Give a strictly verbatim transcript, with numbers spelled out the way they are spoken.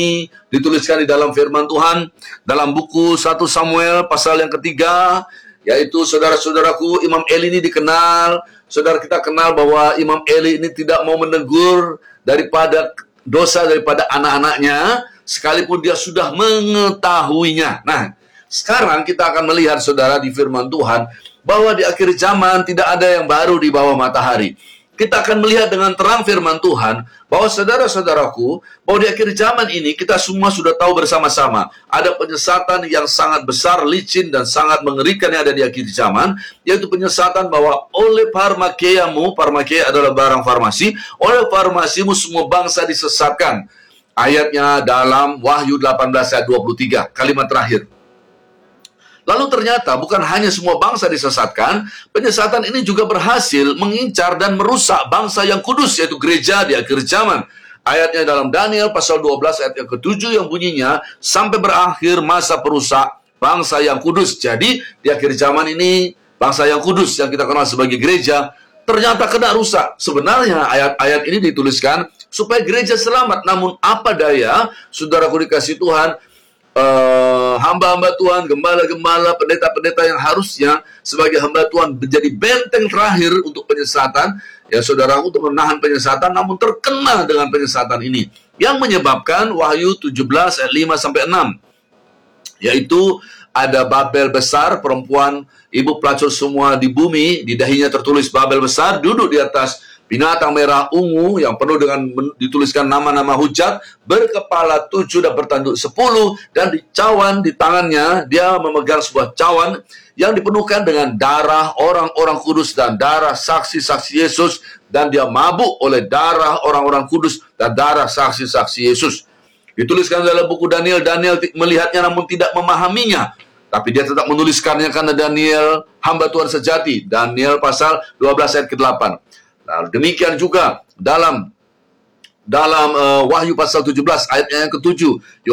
dituliskan di dalam firman Tuhan dalam buku satu Samuel pasal yang ketiga, yaitu saudara-saudaraku, Imam Eli ini dikenal. Saudara kita kenal bahwa Imam Eli ini tidak mau menegur daripada dosa daripada anak-anaknya, sekalipun dia sudah mengetahuinya. Nah, sekarang kita akan melihat, saudara, di firman Tuhan bahwa di akhir zaman tidak ada yang baru di bawah matahari. Kita akan melihat dengan terang firman Tuhan bahwa saudara-saudaraku, bahwa di akhir zaman ini kita semua sudah tahu bersama-sama ada penyesatan yang sangat besar, licin, dan sangat mengerikan yang ada di akhir zaman, yaitu penyesatan bahwa oleh parmakeiamu, parmakeia adalah barang farmasi, oleh farmasimu semua bangsa disesatkan. Ayatnya dalam Wahyu delapan belas ayat dua puluh tiga, kalimat terakhir. Lalu ternyata bukan hanya semua bangsa disesatkan, penyesatan ini juga berhasil mengincar dan merusak bangsa yang kudus, yaitu gereja di akhir zaman. Ayatnya dalam Daniel pasal dua belas ayat yang ketujuh yang bunyinya, sampai berakhir masa perusak bangsa yang kudus. Jadi di akhir zaman ini, bangsa yang kudus yang kita kenal sebagai gereja, ternyata kena rusak. Sebenarnya ayat-ayat ini dituliskan supaya gereja selamat. Namun apa daya, saudaraku dikasih Tuhan, Uh, hamba-hamba Tuhan, gembala-gembala, pendeta-pendeta yang harusnya sebagai hamba Tuhan menjadi benteng terakhir untuk penyesatan, ya saudara, untuk menahan penyesatan, namun terkena dengan penyesatan ini, yang menyebabkan Wahyu tujuh belas ayat lima sampai enam, yaitu ada Babel besar, perempuan ibu pelacur semua di bumi, di dahinya tertulis Babel besar, duduk di atas binatang merah ungu yang penuh dengan dituliskan nama-nama hujat, berkepala tujuh dan bertanduk sepuluh, dan di cawan di tangannya dia memegang sebuah cawan yang dipenuhkan dengan darah orang-orang kudus dan darah saksi-saksi Yesus, dan dia mabuk oleh darah orang-orang kudus dan darah saksi-saksi Yesus. Dituliskan dalam buku Daniel, Daniel melihatnya namun tidak memahaminya, tapi dia tetap menuliskannya karena Daniel hamba Tuhan sejati. Daniel pasal dua belas ayat ke delapan. Nah, demikian juga dalam dalam uh, Wahyu pasal tujuh belas ayat yang ketujuh.